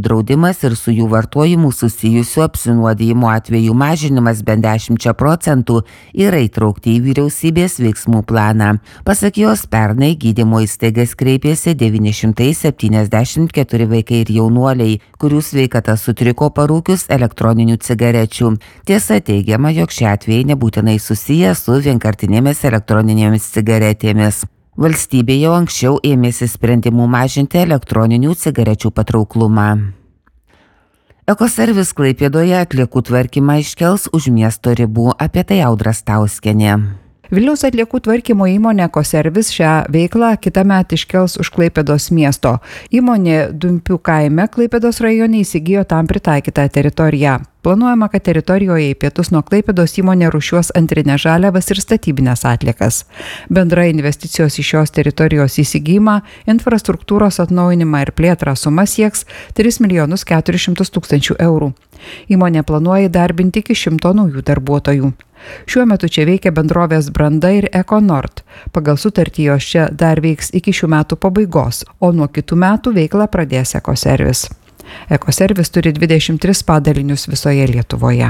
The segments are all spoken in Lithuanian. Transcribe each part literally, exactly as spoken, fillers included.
draudimas ir su jų vartojimu susijusių apsinuodijimo atvejų mažinimas bent dešimčia procentų yra įtraukti į vyriausybės veiksmų planą. Pasak jos, pernai gydymo įstaigas kreipėsi devyni šimtai septyniasdešimt keturi vaikai ir jaunuoliai, kurių sveikata sutriko parūkius elektroninių cigarečių. Tiesa, teigiama, jog šie atvejai nebūtinai susiję su vienkartinėmis elektroninėmis cigaretėmis. Valstybė jau anksčiau ėmėsi sprendimų mažinti elektroninių cigarečių patrauklumą. Ekoservis Klaipėdoje atliekų tvarkymą iškels už miesto ribų, apie tai Audra Stauskienė. Vilniaus atliekų tvarkymo įmonė Ekoservis šią veiklą kitąmet iškels už Klaipėdos miesto. Įmonė Dumpių kaime Klaipėdos rajone įsigijo tam pritaikytą teritoriją. Planuojama, kad teritorijoje į pietus nuo Klaipėdos įmonė rūšiuos antrinę žaliavas ir statybinės atliekas. Bendra investicijos į šios teritorijos įsigijimą, infrastruktūros atnaujinimą ir plėtrą suma sieks tris milijonus keturis šimtus tūkstančių eurų. Įmonė planuoja įdarbinti iki šimto naujų darbuotojų. Šiuo metu čia veikia bendrovės Branda ir Ekonord. Pagal sutartį jos čia dar veiks iki šių metų pabaigos, o nuo kitų metų veiklą pradės Ekoservis. Ekoservis turi dvidešimt tris padalinius visoje Lietuvoje.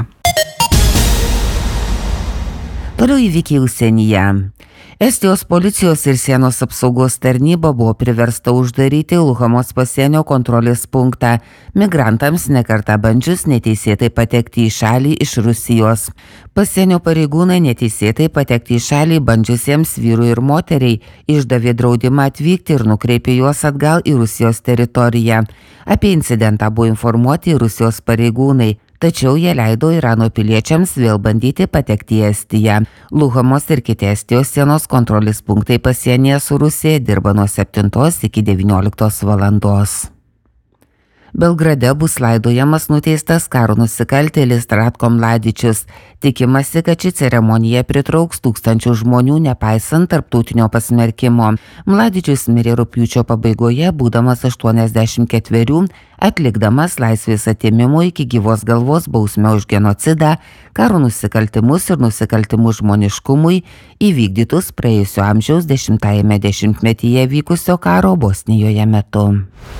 Toliau įvykiai užsienyje. Estijos policijos ir sienos apsaugos tarnyba buvo priversta uždaryti Luhamos pasienio kontrolės punktą migrantams nekartą bandžius neteisėtai patekti į šalį iš Rusijos. Pasienio pareigūnai neteisėtai patekti į šalį bandžiusiems vyrui ir moteriai išdavė draudimą atvykti ir nukreipė juos atgal į Rusijos teritoriją. Apie incidentą buvo informuoti Rusijos pareigūnai. Tačiau jie leido Irano piliečiams vėl bandyti patekti į Estiją. Luhamos ir kiti Estijos sienos kontrolės punktai pasienyje su Rusija dirba nuo septintos iki devynioliktos valandos. Belgrade bus laidojamas nuteistas karo nusikaltėlis Ratko Mladičius. Tikimasi, kad ši ceremonija pritrauks tūkstančių žmonių, nepaisant tarptautinio pasmerkimo. Mladičius mirė rugpjūčio pabaigoje, būdamas aštuoniasdešimt ketverių, atlikdamas laisvės atėmimo iki gyvos galvos bausmę už genocidą, karo nusikaltimus ir nusikaltimus žmoniškumui įvykdytus praėjusio amžiaus dešimtajame dešimtmetyje vykusio karo Bosnijoje metu.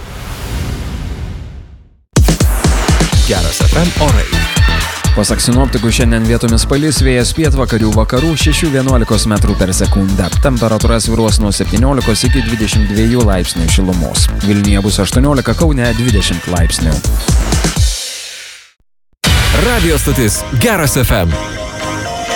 Geras F M orai. Pasak sinoptikų, šiandien vietomis palis, vėjas pietvakarių vakarų šešių vienuolikos metrų per sekundę. Temperatūra svyruos nuo septyniolikos iki dvidešimt dviejų laipsnių šilumos. Vilniuje bus aštuoniolika, Kaune dvidešimt laipsnių. Radio stotis Geras F M.